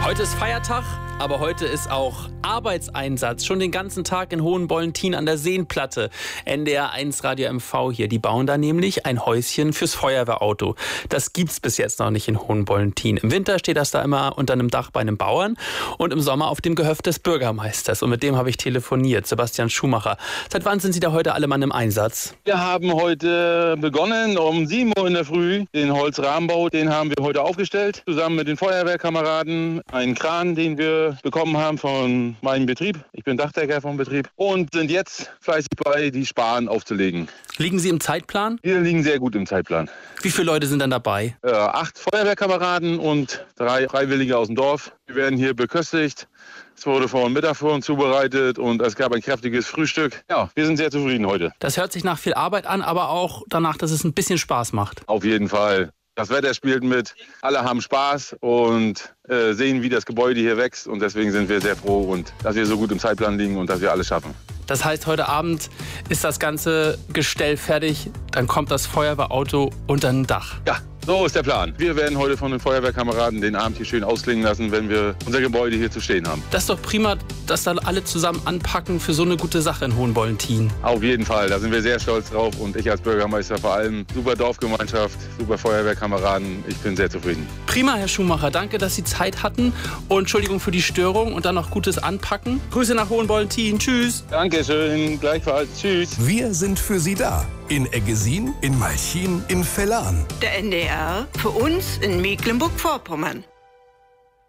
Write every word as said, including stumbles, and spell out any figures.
Heute ist Feiertag, aber heute ist auch Arbeitseinsatz. Schon den ganzen Tag in Hohenbollentin an der Seenplatte. N D R eins Radio M V hier. Die bauen da nämlich ein Häuschen fürs Feuerwehrauto. Das gibt's bis jetzt noch nicht in Hohenbollentin. Im Winter steht das da immer unter einem Dach bei einem Bauern und im Sommer auf dem Gehöft des Bürgermeisters. Und mit dem habe ich telefoniert, Sebastian Schumacher. Seit wann sind Sie da heute alle Mann im Einsatz? Wir haben heute begonnen, um sieben Uhr in der Früh. Den Holzrahmenbau, den haben wir heute aufgestellt, zusammen mit den Feuerwehrkameraden. Einen Kran, den wir bekommen haben von meinem Betrieb. Ich bin Dachdecker vom Betrieb. Und sind jetzt fleißig bei, die Sparen aufzulegen. Liegen Sie im Zeitplan? Wir liegen sehr gut im Zeitplan. Wie viele Leute sind dann dabei? Äh, acht Feuerwehrkameraden und drei Freiwillige aus dem Dorf. Wir werden hier beköstigt. Es wurde vor Mittag für uns zubereitet und es gab ein kräftiges Frühstück. Ja, wir sind sehr zufrieden heute. Das hört sich nach viel Arbeit an, aber auch danach, dass es ein bisschen Spaß macht. Auf jeden Fall. Das Wetter spielt mit, alle haben Spaß und äh, sehen, wie das Gebäude hier wächst. Und deswegen sind wir sehr froh, und dass wir so gut im Zeitplan liegen und dass wir alles schaffen. Das heißt, heute Abend ist das ganze Gestell fertig, dann kommt das Feuerwehrauto unter ein Dach. Ja, so ist der Plan. Wir werden heute von den Feuerwehrkameraden den Abend hier schön ausklingen lassen, wenn wir unser Gebäude hier zu stehen haben. Das ist doch prima, dass dann alle zusammen anpacken für so eine gute Sache in Hohenbollentin. Auf jeden Fall, da sind wir sehr stolz drauf, und ich als Bürgermeister vor allem. Super Dorfgemeinschaft, super Feuerwehrkameraden. Ich bin sehr zufrieden. Prima, Herr Schumacher. Danke, dass Sie Zeit hatten. Und Entschuldigung für die Störung und dann noch gutes Anpacken. Grüße nach Hohenbollentin. Tschüss. Dankeschön, gleichfalls. Tschüss. Wir sind für Sie da. In Eggesin, in Malchin, in Vellan. Der N D R für uns in Mecklenburg-Vorpommern.